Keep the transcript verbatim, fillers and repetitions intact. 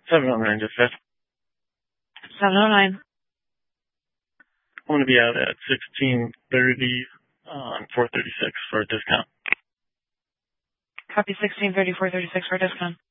seven oh nine dispatch. seven oh nine. I'm going to be out at sixteen thirty on four thirty-six for a discount. Copy sixteen thirty, four thirty-six for a discount.